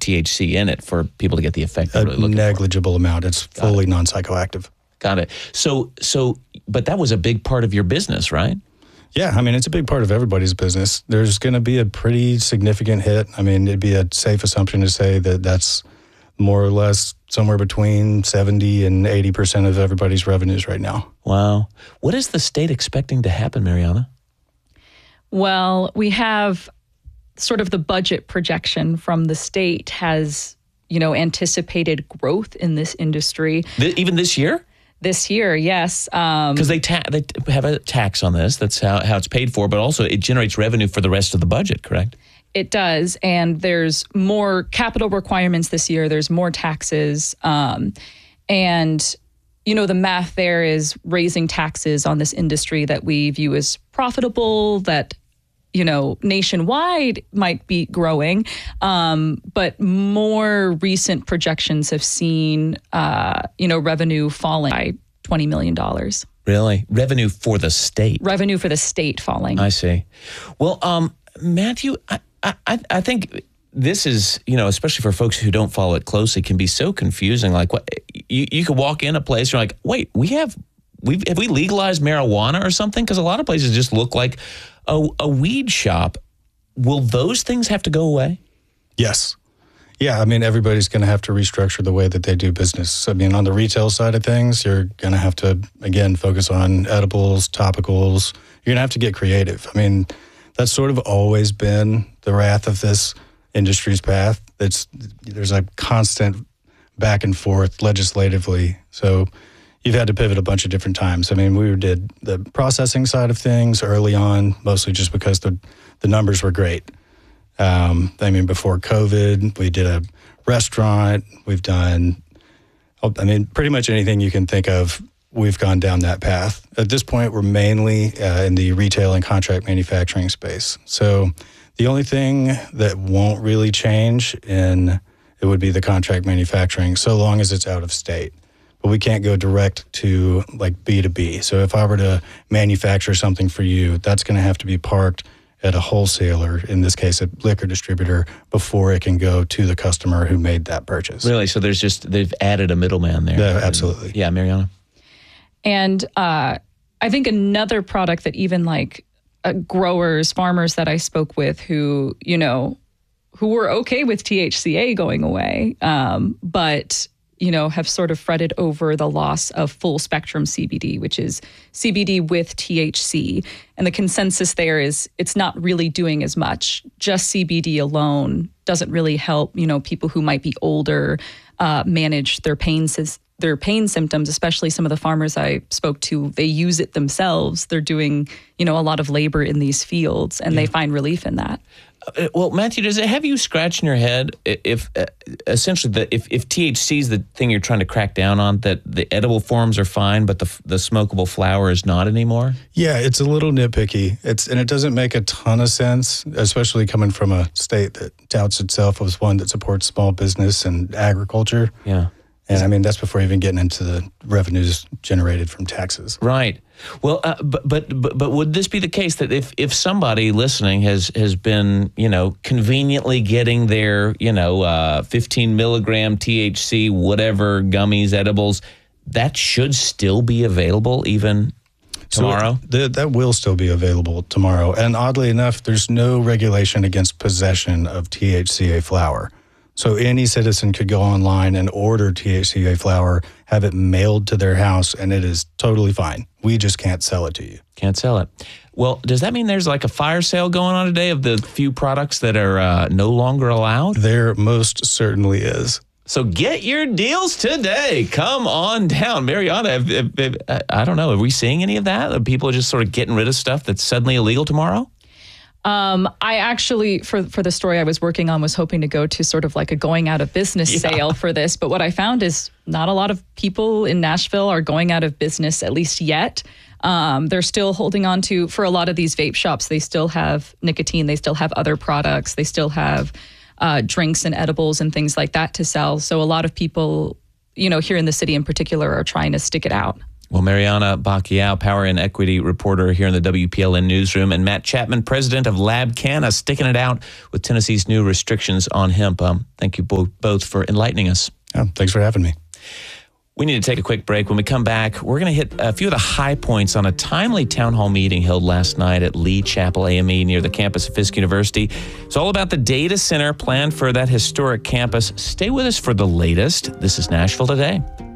THC in it for people to get the effect they're A really looking negligible amount. It's fully non-psychoactive. Got it. So, but that was a big part of your business, right? Yeah, I mean, it's a big part of everybody's business. There's going to be a pretty significant hit. I mean, it'd be a safe assumption to say that that's more or less somewhere between 70 and 80% of everybody's revenues right now. Wow. What is the state expecting to happen, Mariana? Well, we have sort of the budget projection from the state has, anticipated growth in this industry. Even this year? This year, yes. Because they have a tax on this. That's how it's paid for, but also it generates revenue for the rest of the budget, correct? It does, and there's more capital requirements this year. There's more taxes, and the math there is raising taxes on this industry that we view as profitable, that nationwide might be growing, but more recent projections have seen revenue falling by $20 million. Really? Revenue for the state? Revenue for the state falling. I see. Well, Matthew, I think this is, especially for folks who don't follow it closely, can be so confusing. Like, what you could walk in a place, you're like, wait, have we legalized marijuana or something? Because a lot of places just look like a weed shop. Will those things have to go away? Yes. Yeah, I mean, everybody's going to have to restructure the way that they do business. I mean, on the retail side of things, you're going to have to, again, focus on edibles, topicals. You're going to have to get creative. I mean, that's sort of always been the wrath of this industry's path. There's a constant back and forth legislatively. So you've had to pivot a bunch of different times. I mean, we did the processing side of things early on, mostly just because the numbers were great. Before COVID, we did a restaurant. We've done, pretty much anything you can think of, we've gone down that path. At this point, we're mainly in the retail and contract manufacturing space. So the only thing that won't really change it would be the contract manufacturing, so long as it's out of state. But we can't go direct to like B2B. So if I were to manufacture something for you, that's going to have to be parked at a wholesaler, in this case a liquor distributor, before it can go to the customer who made that purchase. Really? So they've added a middleman there. Yeah, absolutely. Yeah, Mariana. And I think another product that even like growers, farmers that I spoke with who were okay with THCA going away, but have sort of fretted over the loss of full spectrum CBD, which is CBD with THC. And the consensus there is it's not really doing as much. Just CBD alone doesn't really help, people who might be older manage their pain symptoms, especially some of the farmers I spoke to. They use it themselves. They're doing, a lot of labor in these fields, and they find relief in that. Well, Matthew, does it have you scratching your head if essentially if THC is the thing you're trying to crack down on, that the edible forms are fine, but the smokable flower is not anymore? Yeah, it's a little nitpicky. And it doesn't make a ton of sense, especially coming from a state that touts itself as one that supports small business and agriculture. Yeah. And that's before even getting into the revenues generated from taxes. Right. Well, but would this be the case that if somebody listening has been, conveniently getting their, 15 milligram THC, whatever, gummies, edibles, that should still be available even tomorrow? So that will still be available tomorrow. And oddly enough, there's no regulation against possession of THCA flower. So any citizen could go online and order THCA flower, have it mailed to their house, and it is totally fine. We just can't sell it to you. Can't sell it. Well, does that mean there's like a fire sale going on today of the few products that are no longer allowed? There most certainly is. So get your deals today. Come on down. Mariana, I don't know, are we seeing any of that? Are people just sort of getting rid of stuff that's suddenly illegal tomorrow? I actually, for the story I was working on, was hoping to go to sort of like a going out of business sale for this. But what I found is not a lot of people in Nashville are going out of business, at least yet. They're still holding on to, for a lot of these vape shops, they still have nicotine. They still have other products. They still have drinks and edibles and things like that to sell. So a lot of people, here in the city in particular, are trying to stick it out. Well, Mariana Bacchiao, Power and Equity reporter here in the WPLN newsroom, and Matt Chapman, president of Lab Canna, sticking it out with Tennessee's new restrictions on hemp. Thank you both for enlightening us. Yeah, thanks for having me. We need to take a quick break. When we come back, we're going to hit a few of the high points on a timely town hall meeting held last night at Lee Chapel AME near the campus of Fisk University. It's all about the data center planned for that historic campus. Stay with us for the latest. This is Nashville Today.